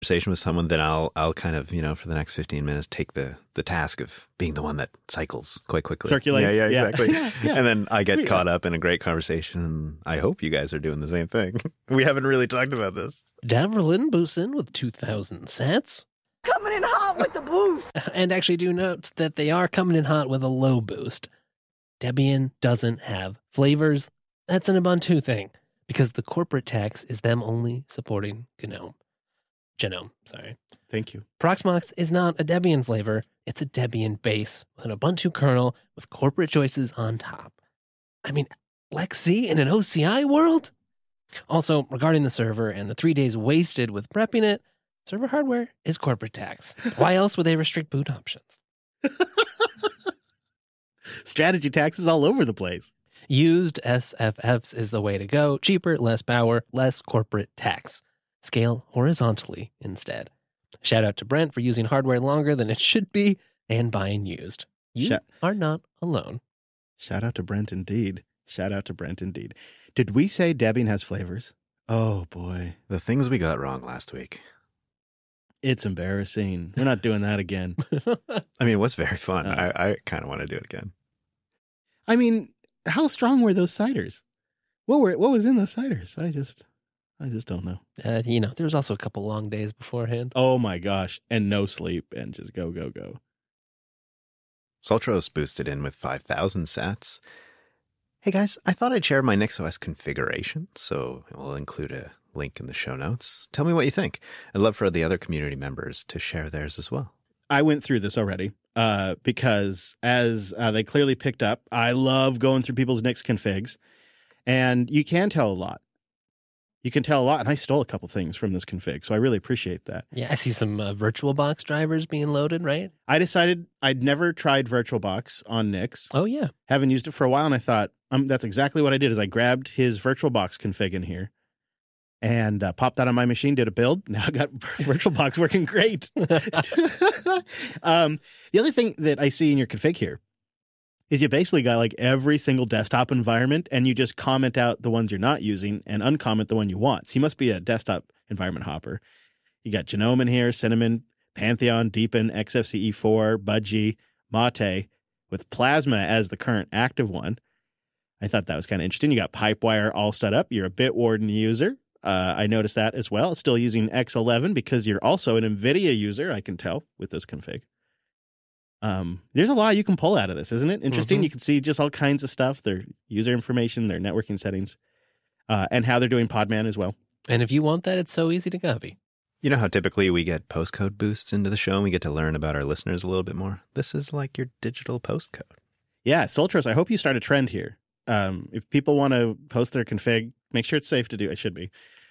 conversation with someone, then I'll kind of, for the next 15 minutes, take the task of being the one that cycles quite quickly. Circulates. Yeah, exactly. Yeah. And then I get caught up in a great conversation. And I hope you guys are doing the same thing. We haven't really talked about this. Daverlin boosts in with 2,000 sats. Coming in hot with the boost. And actually do note that they are coming in hot with a low boost. Debian doesn't have flavors. That's an Ubuntu thing, because the corporate tax is them only supporting GNOME. Thank you. Proxmox is not a Debian flavor. It's a Debian base with an Ubuntu kernel with corporate choices on top. I mean, LXC in an OCI world? Also, regarding the server and the 3 days wasted with prepping it, server hardware is corporate tax. Why else would they restrict boot options? Strategy taxes all over the place. Used SFFs is the way to go. Cheaper, less power, less corporate tax. Scale horizontally instead. Shout out to Brent for using hardware longer than it should be and buying used. You are not alone. Shout out to Brent indeed. Did we say Debian has flavors? Oh boy. The things we got wrong last week. It's embarrassing. We're not doing that again. I mean, it was very fun. I kind of want to do it again. I mean, how strong were those ciders? What was in those ciders? I just don't know. There was also a couple long days beforehand. Oh my gosh. And no sleep and just go. Sultros boosted in with 5,000 sats. Hey guys, I thought I'd share my NixOS configuration, so we'll include a link in the show notes. Tell me what you think. I'd love for the other community members to share theirs as well. I went through this already because as they clearly picked up, I love going through people's Nix configs, and you can tell a lot. And I stole a couple things from this config, so I really appreciate that. Yeah, I see some VirtualBox drivers being loaded, right? I decided I'd never tried VirtualBox on Nix. Oh, yeah. Haven't used it for a while, and I thought that's exactly what I did. Is I grabbed his VirtualBox config in here and popped that on my machine, did a build. Now I got VirtualBox working great. The other thing that I see in your config here is you basically got like every single desktop environment, and you just comment out the ones you're not using and uncomment the one you want. So you must be a desktop environment hopper. You got GNOME in here, Cinnamon, Pantheon, Deepin, XFCE4, Budgie, Mate, with Plasma as the current active one. I thought that was kind of interesting. You got Pipewire all set up. You're a Bitwarden user. I noticed that as well. Still using X11 because you're also an NVIDIA user, I can tell, with this config. There's a lot you can pull out of this, isn't it? Interesting. Mm-hmm. You can see just all kinds of stuff, their user information, their networking settings, and how they're doing Podman as well. And if you want that, it's so easy to copy. You know how typically we get postcode boosts into the show and we get to learn about our listeners a little bit more? This is like your digital postcode. Yeah, Sultros, I hope you start a trend here. If people want to post their config, make sure it's safe to do. It should be.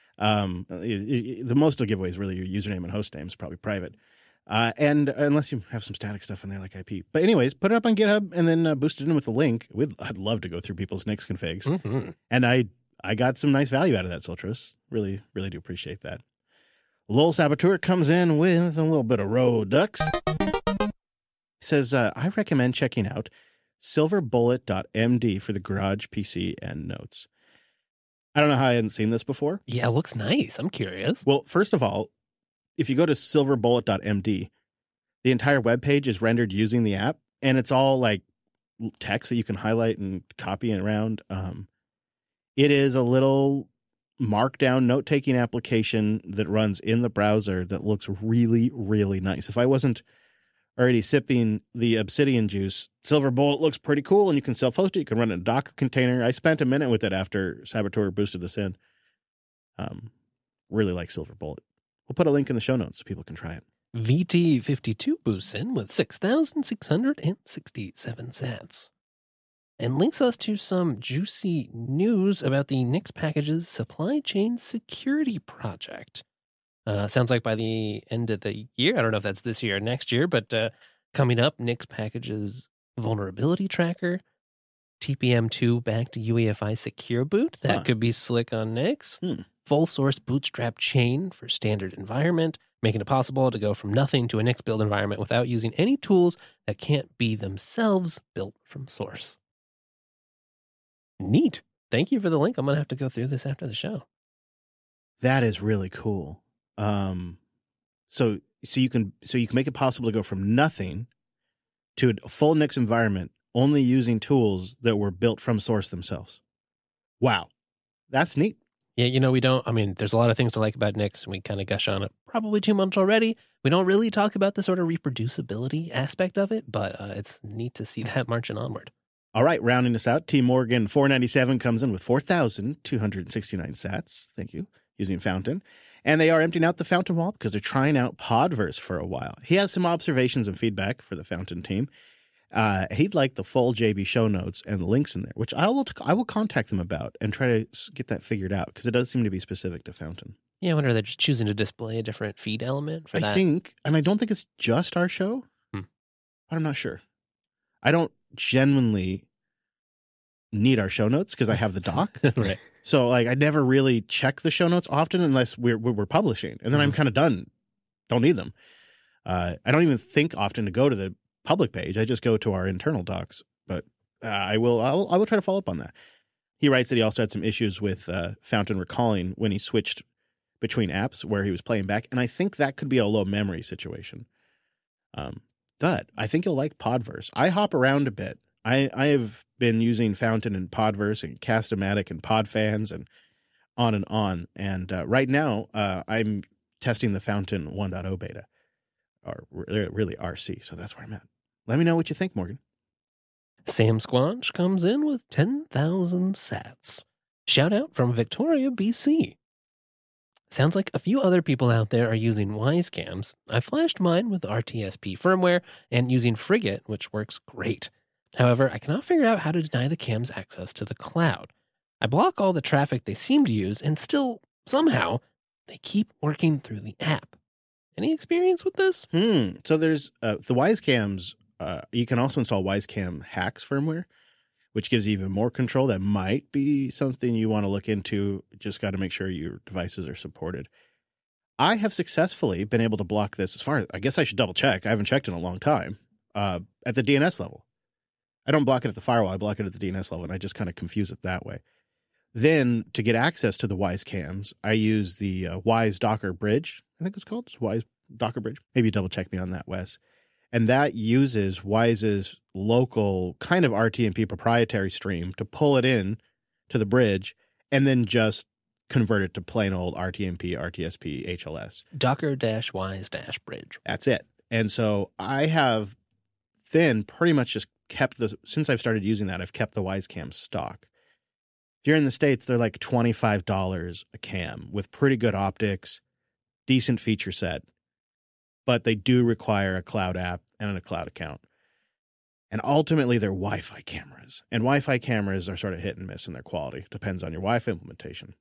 The most of the giveaway is really your username and host name is probably private. And unless you have some static stuff in there like IP. But anyways, put it up on GitHub and then boost it in with a link. I'd love to go through people's Nix configs. Mm-hmm. And I got some nice value out of that, Sultros. Really, really do appreciate that. Lowell Saboteur comes in with a little bit of Rodux. He says, I recommend checking out silverbullet.md for the garage PC and notes. I don't know how I hadn't seen this before. Yeah, it looks nice. I'm curious. Well, first of all, if you go to silverbullet.md, the entire web page is rendered using the app, and it's all like text that you can highlight and copy around. It is a little markdown note-taking application that runs in the browser that looks really, really nice. If I wasn't already sipping the Obsidian juice, Silverbullet looks pretty cool, and you can self-host it. You can run it in a Docker container. I spent a minute with it after Saboteur boosted this in. Really like Silverbullet. We'll put a link in the show notes so people can try it. VT52 boosts in with 6,667 sats and links us to some juicy news about the Nix Package's supply chain security project. Sounds like by the end of the year, I don't know if that's this year or next year, but coming up, Nix Package's vulnerability tracker, TPM2 backed UEFI secure boot. That could be slick on Nix. Full source bootstrap chain for standard environment, making it possible to go from nothing to a Nix build environment without using any tools that can't be themselves built from source. Neat. Thank you for the link. I'm going to have to go through this after the show. That is really cool. So you can make it possible to go from nothing to a full Nix environment only using tools that were built from source themselves. Wow. That's neat. Yeah, there's a lot of things to like about Nix, and we kind of gush on it probably too much already. We don't really talk about the sort of reproducibility aspect of it, but it's neat to see that marching onward. All right, rounding us out, T Morgan 497 comes in with 4,269 sats. Thank you, using Fountain. And they are emptying out the Fountain wall because they're trying out Podverse for a while. He has some observations and feedback for the Fountain team. He'd like the full JB show notes and the links in there, which I will contact them about and try to get that figured out because it does seem to be specific to Fountain. Yeah, I wonder if they're just choosing to display a different feed element for that. I think, and I don't think it's just our show, but I'm not sure. I don't genuinely need our show notes because I have the doc. Right. So I never really check the show notes often unless we're publishing, and then I'm kind of done. Don't need them. I don't even think often to go to the public page. I just go to our internal docs, but I will try to follow up on that. He writes that he also had some issues with Fountain recalling when he switched between apps where he was playing back, and I think that could be a low memory situation. But I think you'll like Podverse. I hop around a bit. I have been using Fountain and Podverse and Cast-O-Matic and Podfans and on. And right now, I'm testing the Fountain 1.0 beta, or really RC. So that's where I'm at. Let me know what you think, Morgan. Sam Squanch comes in with 10,000 sats. Shout out from Victoria, BC. Sounds like a few other people out there are using Wisecams. I flashed mine with RTSP firmware and using Frigate, which works great. However, I cannot figure out how to deny the cams access to the cloud. I block all the traffic they seem to use, and still, somehow, they keep working through the app. Any experience with this? So there's the Wisecams. You can also install Wisecam Hacks firmware, which gives you even more control. That might be something you want to look into. Just got to make sure your devices are supported. I have successfully been able to block this as far as, I guess I should double check. I haven't checked in a long time, at the DNS level. I don't block it at the firewall. I block it at the DNS level, and I just kind of confuse it that way. Then to get access to the Wisecams, I use the Wise Docker Bridge. I think it's called. It's Wise Docker Bridge. Maybe double check me on that, Wes. And that uses Wise's local kind of RTMP proprietary stream to pull it in to the bridge and then just convert it to plain old RTMP, RTSP, HLS. Docker-Wise-Bridge. That's it. And so I have then pretty much just kept since I've started using that, I've kept the Wisecam stock. If you're in the States, they're like $25 a cam with pretty good optics, decent feature set, but they do require a cloud app and a cloud account. And ultimately, they're Wi-Fi cameras. And Wi-Fi cameras are sort of hit and miss in their quality. Depends on your Wi-Fi implementation.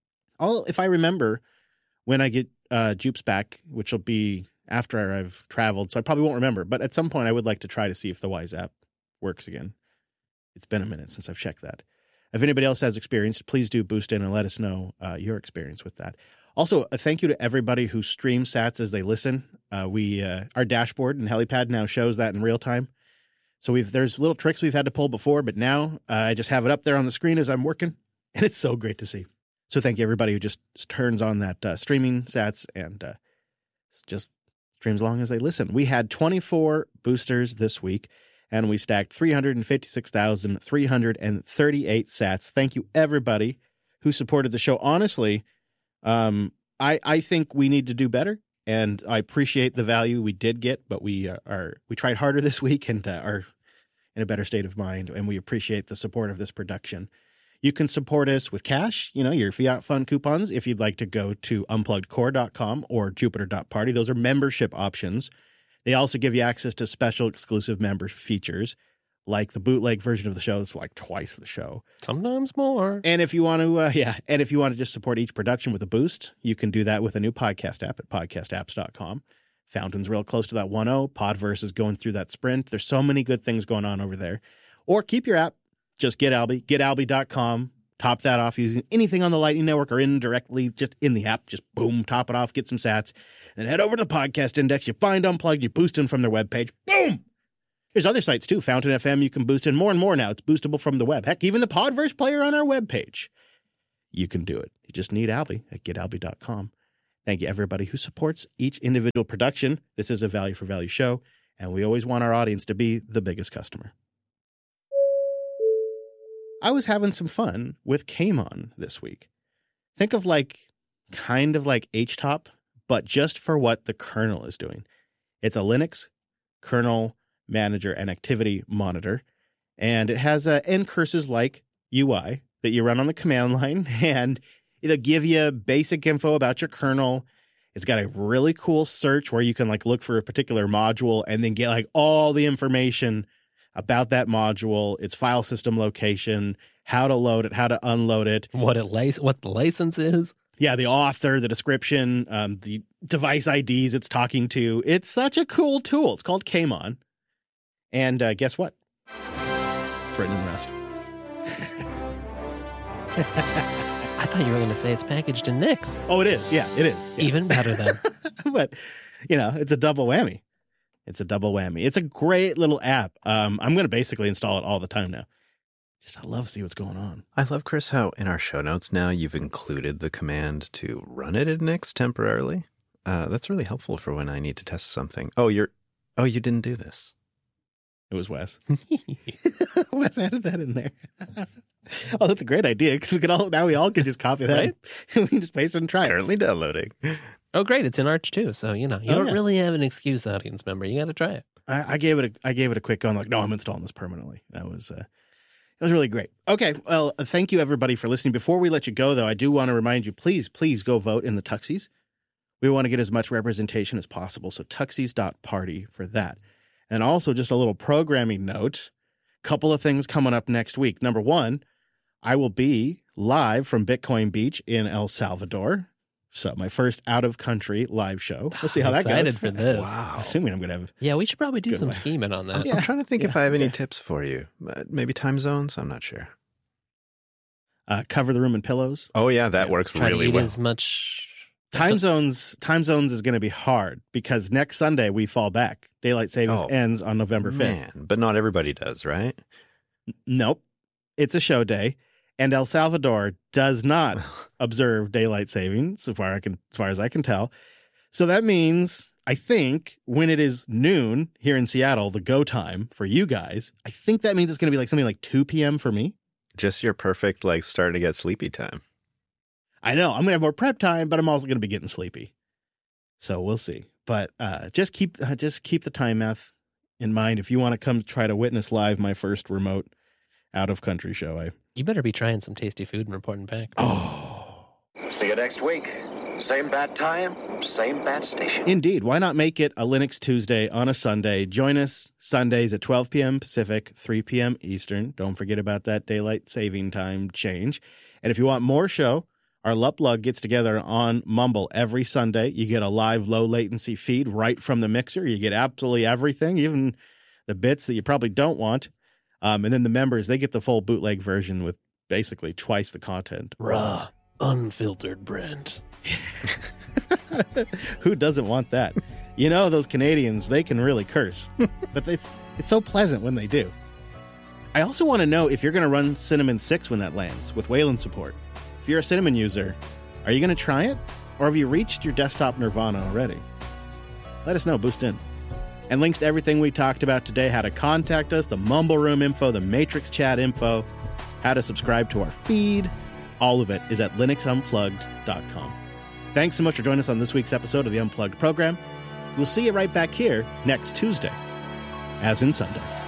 If I remember, when I get Jupes back, which will be after I've traveled, so I probably won't remember. But at some point, I would like to try to see if the Wise app works again. It's been a minute since I've checked that. If anybody else has experience, please do boost in and let us know your experience with that. Also, a thank you to everybody who streams sats as they listen. Our dashboard and Helipad now shows that in real time. So there's little tricks we've had to pull before, but now I just have it up there on the screen as I'm working, and it's so great to see. So thank you everybody who just turns on that streaming sats and just streams along as they listen. We had 24 boosters this week, and we stacked 356,338 sats. Thank you everybody who supported the show. Honestly, I think we need to do better, and I appreciate the value we did get, but we tried harder this week and are in a better state of mind, and we appreciate the support of this production. You can support us with cash, your Fiat Fund coupons, if you'd like to go to unpluggedcore.com or jupiter.party. Those are membership options. They also give you access to special exclusive member features, like the bootleg version of the show. That's like twice the show. Sometimes more. And if you want to, just support each production with a boost, you can do that with a new podcast app at podcastapps.com. Fountain's real close to that 1.0. Podverse is going through that sprint. There's so many good things going on over there. Or keep your app. Just get Alby, getalby.com. Top that off using anything on the Lightning Network or indirectly just in the app. Just boom, top it off, get some sats. Then head over to the podcast index. You find Unplugged, you boost in from their webpage. Boom! There's other sites too. Fountain FM, you can boost in more and more now. It's boostable from the web. Heck, even the Podverse player on our webpage. You can do it. You just need Alby at getalby.com. Thank you, everybody who supports each individual production. This is a value for value show, and we always want our audience to be the biggest customer. I was having some fun with Kmon this week. Think of kind of like HTOP, but just for what the kernel is doing. It's a Linux kernel manager and activity monitor, and it has ncurses-like UI that you run on the command line, and it'll give you basic info about your kernel. It's got a really cool search where you can look for a particular module and then get all the information about that module, its file system location, how to load it, how to unload it, what the license is. Yeah, the author, the description, the device IDs it's talking to. It's such a cool tool. It's called Kmon. And guess what? It's written in Rust. I thought you were going to say it's packaged in Nix. Oh, it is. Yeah, it is. Yeah. Even better then. But, it's a double whammy. It's a great little app. I'm going to basically install it all the time now. I love to see what's going on. I love, Chris, how in our show notes now you've included the command to run it in Nix temporarily. That's really helpful for when I need to test something. Oh, you didn't do this. It was Wes. Wes added that in there. Oh, that's a great idea because we all can just copy that. Right? We can just paste it and try it. Currently downloading. Oh, great. It's in Arch too. So, you don't really have an excuse, audience member. You got to try it. I gave it a quick go. I'm no, I'm installing this permanently. That was really great. Okay. Well, thank you everybody for listening. Before we let you go though, I do want to remind you, please go vote in the Tuxies. We want to get as much representation as possible. So tuxies.party for that. And also just a little programming note, couple of things coming up next week. Number one, I will be live from Bitcoin Beach in El Salvador. So my first out-of-country live show. We'll see how that goes. Excited for this. Wow. Assuming I'm going to have... Yeah, we should probably do some scheming on that. I'm trying to think if I have any tips for you. Maybe time zones? I'm not sure. Cover the room in pillows. Oh, yeah, that works Try really to eat well. as much... Time zones is going to be hard because next Sunday we fall back. Daylight savings ends on November 5th. Man, but not everybody does, right? Nope. It's a show day. And El Salvador does not observe daylight savings, as far as I can tell. So that means, I think, when it is noon here in Seattle, the go time for you guys, I think that means it's going to be something like 2 p.m. for me. Just your perfect, starting to get sleepy time. I know. I'm going to have more prep time, but I'm also going to be getting sleepy. So we'll see. But just keep the time math in mind if you want to come try to witness live my first remote out-of-country show. You better be trying some tasty food and reporting back. Oh. See you next week. Same bad time, same bad station. Indeed. Why not make it a Linux Tuesday on a Sunday? Join us Sundays at 12 p.m. Pacific, 3 p.m. Eastern. Don't forget about that daylight saving time change. And if you want more show, our Luplug gets together on Mumble every Sunday. You get a live low latency feed right from the mixer. You get absolutely everything, even the bits that you probably don't want. And then the members, they get the full bootleg version with basically twice the content. Raw, unfiltered Brent. Who doesn't want that? Those Canadians, they can really curse. But it's so pleasant when they do. I also want to know if you're going to run Cinnamon 6 when that lands with Wayland support. If you're a Cinnamon user, are you going to try it? Or have you reached your desktop nirvana already? Let us know. Boost in. And links to everything we talked about today, how to contact us, the Mumble Room info, the Matrix chat info, how to subscribe to our feed, all of it is at linuxunplugged.com. Thanks so much for joining us on this week's episode of the Unplugged program. We'll see you right back here next Tuesday, as in Sunday.